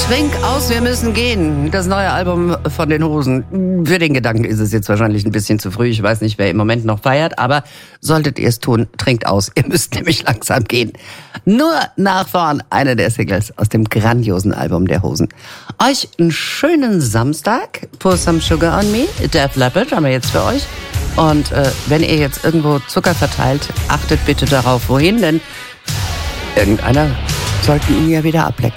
Trink aus, wir müssen gehen. Das neue Album von den Hosen. Für den Gedanken ist es jetzt wahrscheinlich ein bisschen zu früh. Ich weiß nicht, wer im Moment noch feiert, aber solltet ihr es tun, trinkt aus. Ihr müsst nämlich langsam gehen. Nur nach vorn, eine der Singles aus dem grandiosen Album der Hosen. Euch einen schönen Samstag. Pour some sugar on me. Def Leppard haben wir jetzt für euch. Und wenn ihr jetzt irgendwo Zucker verteilt, achtet bitte darauf, wohin, denn irgendeiner sollte ihn ja wieder ablecken.